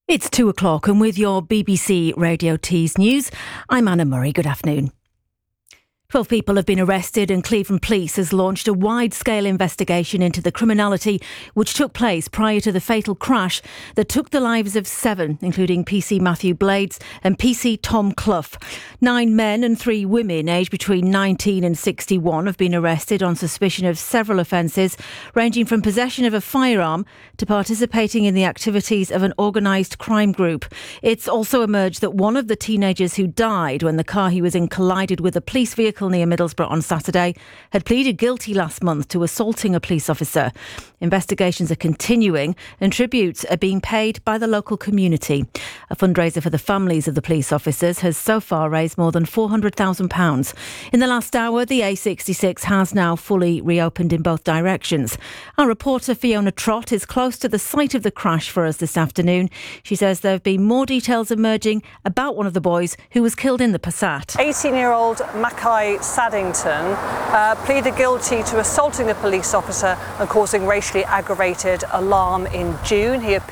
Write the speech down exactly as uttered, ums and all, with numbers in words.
It's two o'clock and with your B B C Radio Tees news, I'm Anna Murray. Good afternoon. Twelve people have been arrested and Cleveland Police has launched a wide-scale investigation into the criminality which took place prior to the fatal crash that took the lives of seven, including P C Matthew Blades and P C Tom Clough. Nine men and three women aged between nineteen and sixty-one have been arrested on suspicion of several offences, ranging from possession of a firearm to participating in the activities of an organised crime group. It's also emerged that one of the teenagers who died when the car he was in collided with a police vehicle near Middlesbrough on Saturday had pleaded guilty last month to assaulting a police officer. Investigations are continuing and tributes are being paid by the local community. A fundraiser for the families of the police officers has so far raised more than four hundred thousand pounds. In the last hour, the A sixty-six has now fully reopened in both directions. Our reporter Fiona Trott is close to the site of the crash for us this afternoon. She says there have been more details emerging about one of the boys who was killed in the Passat. eighteen-year-old Mackay Saddington uh, pleaded guilty to assaulting a police officer and causing racially aggravated alarm in June. He appeared